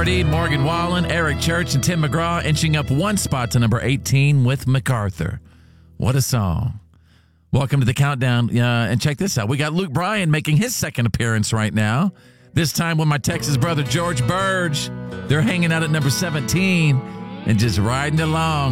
Hardy, Morgan Wallen, Eric Church, and Tim McGraw inching up one spot to number 18 with MacArthur. What a song. Welcome to the countdown. And check this out. We got Luke Bryan making his second appearance right now. This time with my Texas brother, George Burge. They're hanging out at number 17 and just riding along.